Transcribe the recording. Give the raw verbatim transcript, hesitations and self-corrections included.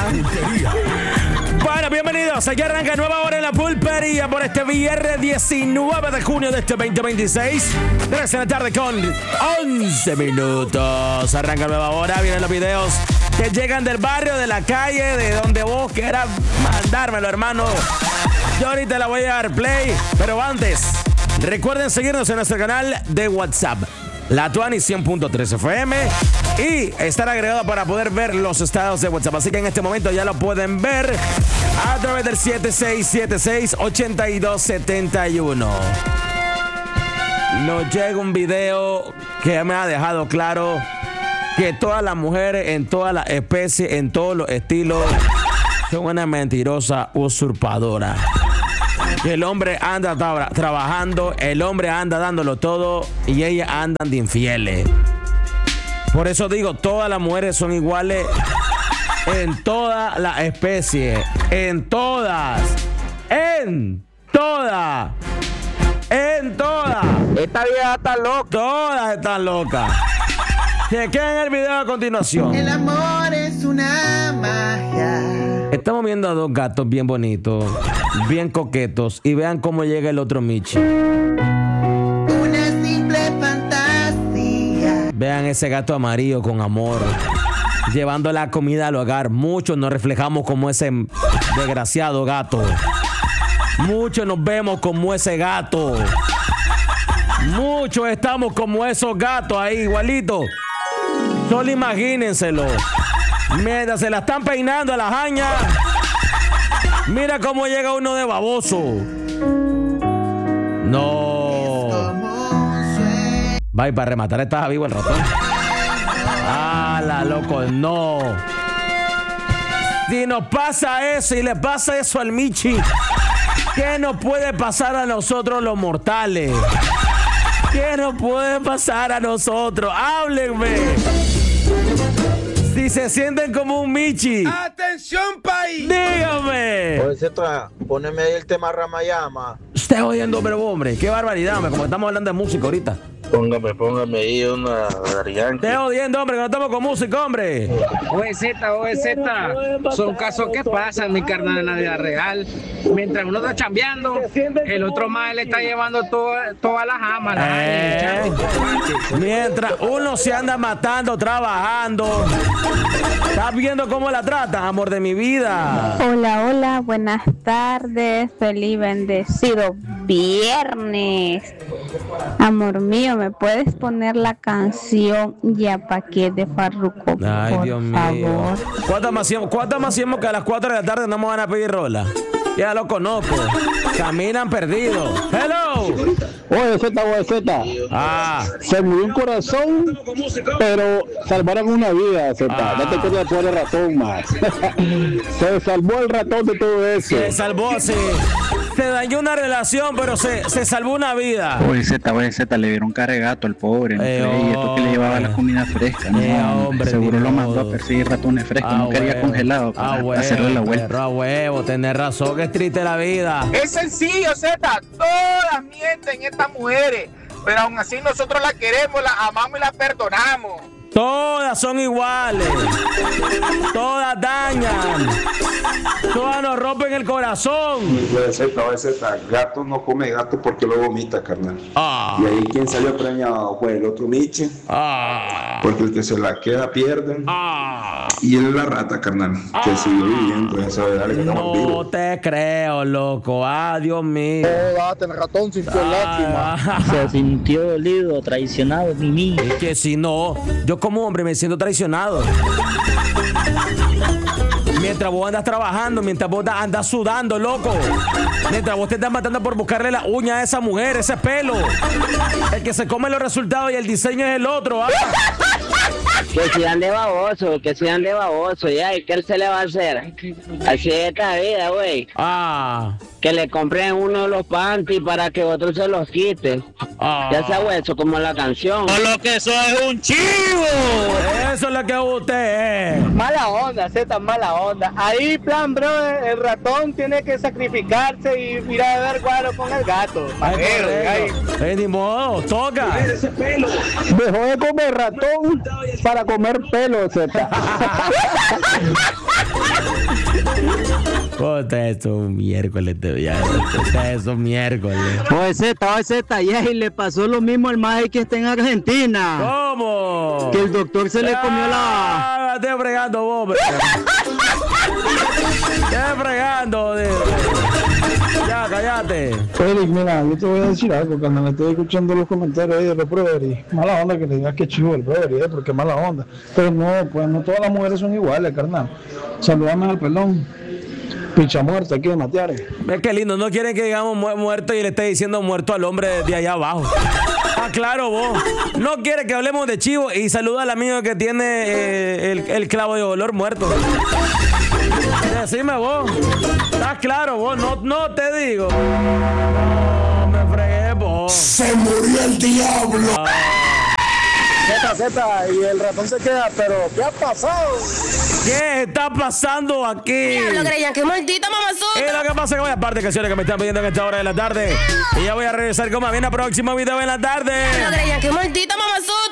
Pulpería. Bueno, bienvenidos. Aquí arranca nueva hora en la Pulpería por este viernes diecinueve de junio de este veinte veintiséis. tres de la tarde con once minutos. Arranca nueva hora. Vienen los videos que llegan del barrio, de la calle, de donde vos quieras mandármelo, hermano. Yo ahorita la voy a dar play, pero antes, recuerden seguirnos en nuestro canal de WhatsApp, La Tuani cien punto tres F M, y estar agregado para poder ver los estados de WhatsApp. Así que en este momento ya lo pueden ver a través del siete seis siete seis, ocho dos siete uno. Nos llega un video que me ha dejado claro que todas las mujeres en todas las especies, en todos los estilos, son una mentirosa usurpadora. Que el hombre anda tra- trabajando, el hombre anda dándolo todo y ellas andan de infieles. Por eso digo, todas las mujeres son iguales en todas las especies, en todas, en todas, en todas. Esta vieja está loca. Todas están locas. Chequen el video a continuación. El amor es una magia. Estamos viendo a dos gatos bien bonitos, bien coquetos, y vean cómo llega el otro Michi. Una simple fantasía. Vean ese gato amarillo con amor, llevando la comida al hogar. Muchos nos reflejamos como ese desgraciado gato. Muchos nos vemos como ese gato. Muchos estamos como esos gatos ahí, igualitos. Solo imagínenselo. Mientras se la están peinando a la jaña, mira cómo llega uno de baboso. No. Va, y para rematar, ¿estás vivo el ratón? ¡Hala, loco! No. Si nos pasa eso y le pasa eso al Michi, ¿qué nos puede pasar a nosotros los mortales? ¿Qué nos puede pasar a nosotros? ¡Háblenme! Si se sienten como un Michi. ¡Atención, país! ¡Dígame! Oye, Zeta, poneme ahí el tema Ramayama. Usted oyendo, pero hombre, qué barbaridad, hombre, como estamos hablando de música ahorita. Póngame, póngame ahí una variante. Te odiando, hombre, que no estamos con música, hombre. Oye, Z, oye, Z, son casos que pasan, mi carnal, en la vida real. Mientras uno está chambeando, el otro más le está llevando toda, todas las amas. Eh, mientras uno se anda matando, trabajando. ¿Estás viendo cómo la tratan, amor de mi vida? Hola, hola, buenas tardes, feliz bendecido viernes. Amor mío, ¿me puedes poner la canción Ya pa' qué de Farruko, Ay, por Dios mío. favor? ¿Cuánto más hacemos? ¿Cuánto más hacemos que a las cuatro de la tarde no me van a pedir rola? Ya lo conozco. Caminan perdidos. ¡Hello! Oye, Z, oye, Z. Ah. Se murió un corazón, pero salvaron una vida, Z. Ah. No te acuerdas por el ratón más. Se salvó el ratón de todo eso. Se salvó, sí. Se dañó una relación, pero se, se salvó una vida. Oye, Z, oye, Z, le dieron cara de gato al pobre. No Eh, sé, y esto que le llevaba la comida fresca. No, Eh, hombre, hombre, seguro ni lo mandó modo. a perseguir ratones frescos. Ah, no quería huevo. congelado para Ah, huevo, hacerle la vuelta. perro, a huevo, tenés razón, que es triste la vida. Es sencillo, Z. Todas mienten estas mujeres. Pero aún así nosotros las queremos, las amamos y las perdonamos. Todas son iguales. Todas dañan. Todas nos rompen el corazón. Puede ser, puede ser, gato no come gato porque lo vomita, carnal. Ah. Y ahí quien salió premiado fue el otro Michi. Ah. Porque el que se la queda pierde. Ah. Y él es la rata, carnal. Que sigue viviendo. Esa verdad que estamos No vivos. te creo, loco. Ah, Dios mío. Date el ratón sin lágrima. Se sintió dolido, traicionado, Mimi. Es que si no, yo como hombre me siento traicionado. Mientras vos andas trabajando, mientras vos andas sudando, loco. Mientras vos te estás matando por buscarle la uña a esa mujer, ese pelo. El que se come los resultados y el diseño es el otro. ¿Ah? Que sigan de baboso, que sigan de baboso, ya, ¿y qué él se le va a hacer? Así es esta vida, güey. Ah. Que le compren uno los panties para que otro se los quite. Ah. Ya sea hueso, como la canción. Por lo que eso es un chivo. Eso es lo que usted es. Mala onda, Z, mala onda. Ahí, plan, bro, el ratón tiene que sacrificarse y ir a ver guaro con el gato. Ay, Pero, correcto. Eh, ni modo, toca. Dejó de comer ratón para comer pelo, Z. Ponte eso un miércoles, te ya. Ponte eso un miércoles. Oye, Z, oye, Z, y ahí le pasó lo mismo al maje que está en Argentina. ¿Cómo? Que el doctor se le comió la... Ah, estoy fregando vos, bro. Estoy fregando, de... Ya, cállate. Félix, mira, yo te voy a decir algo, carnal. Estoy escuchando los comentarios ahí de los brothers y mala onda que le digas que chivo el brother, ¿eh? Porque mala onda. Pero no, pues no todas las mujeres son iguales, carnal. Saludame al pelón. Picha muerta aquí de Mateares. Es que lindo, no quieren que digamos mu- muerto y le esté diciendo muerto al hombre de allá abajo. Ah, claro, vos. No quiere que hablemos de chivo y saluda al amigo que tiene eh, el, el clavo de olor muerto. Decime vos. Estás claro, vos. No, no te digo. No, me fregué, vos. Se murió el diablo. Ah. Z, Z, y el ratón se queda, pero ¿qué ha pasado? ¿Qué está pasando aquí? Diablo, creían que maldita mamazota. Y lo que pasa es que voy a parte de canciones que me están pidiendo en esta hora de la tarde. Y ya voy a regresar con más bien el próximo video en la tarde. Diablo, creían que maldita mamazota.